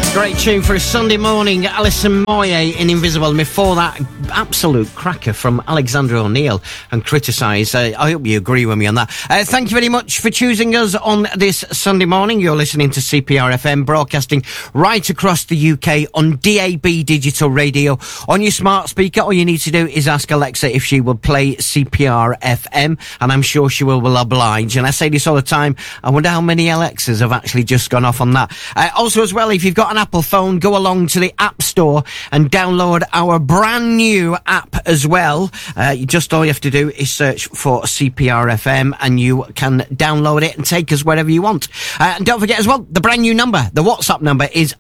Great tune for a Sunday morning. Alison Moyet in Invisible. And before that, absolute cracker from Alexander O'Neill and Criticise. I hope you agree with me on that. Thank you very much for choosing us on this Sunday morning. You're listening to CPR FM, broadcasting right across the UK on DAB digital radio. On your smart speaker, all you need to do is ask Alexa if she will play CPR FM, and I'm sure she will oblige. And I say this all the time, I wonder how many Alexas have actually just gone off on that. Also as well, if you've got an Apple phone, go along to the App Store and download our brand new app as well. All you have to do is search for CPR FM and you can download it and take us wherever you want. And don't forget as well, the brand new number, the WhatsApp number is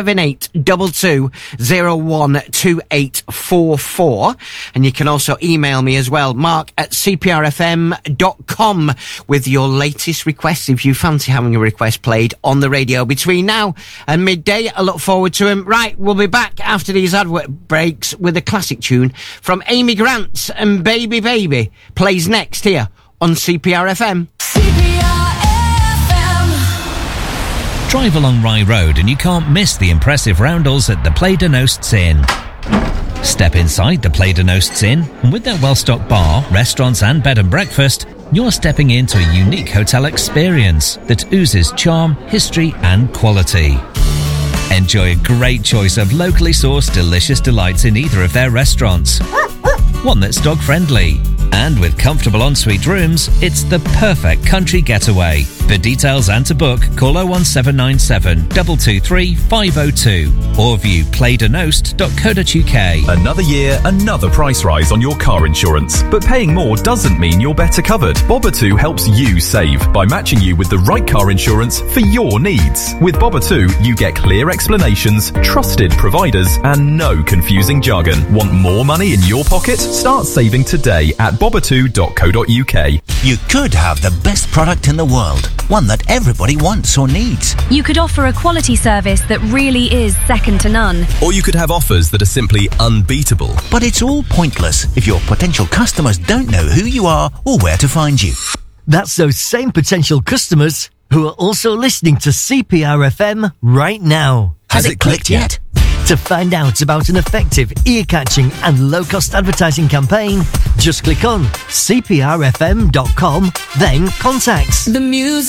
07822012844. And you can also email me as well, mark@cprfm.com, with your latest requests if you fancy having a request played on the radio between now and midday. I look forward to him. Right, we'll be back after these advert breaks with a classic tune from Amy Grant, and Baby Baby plays next here on CPR FM. CPR FM. Drive along Rye Road and you can't miss the impressive roundels at the Play de Nosts Inn. Step inside the Play de Nosts Inn, and with their well-stocked bar, restaurants and bed and breakfast, you're stepping into a unique hotel experience that oozes charm, history and quality. Enjoy a great choice of locally sourced delicious delights in either of their restaurants. One that's dog-friendly. And with comfortable ensuite rooms, it's the perfect country getaway. For details and to book, call 01797 223 502 or view playdenost.co.uk. Another year, another price rise on your car insurance. But paying more doesn't mean you're better covered. Boba2 helps you save by matching you with the right car insurance for your needs. With Boba2, you get clear explanations, trusted providers, and no confusing jargon. Want more money in your pocket? Start saving today at boba2.co.uk. You could have the best product in the world, one that everybody wants or needs. You could offer a quality service that really is second to none. Or you could have offers that are simply unbeatable. But it's all pointless if your potential customers don't know who you are or where to find you. That's those same potential customers who are also listening to CPR FM right now. Has it clicked yet? To find out about an effective, ear-catching and low-cost advertising campaign, just click on cprfm.com, then contact. The music.